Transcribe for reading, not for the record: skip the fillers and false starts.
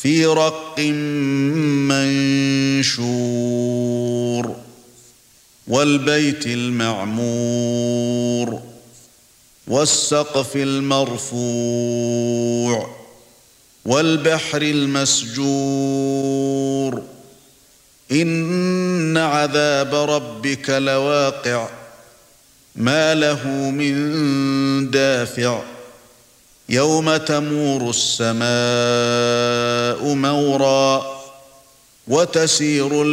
في رق منشور والبيت المعمور والسقف المرفوع والبحر المسجور إن عذاب ربك لواقع ما له من دافع يوم تمور السماء مورا وتسير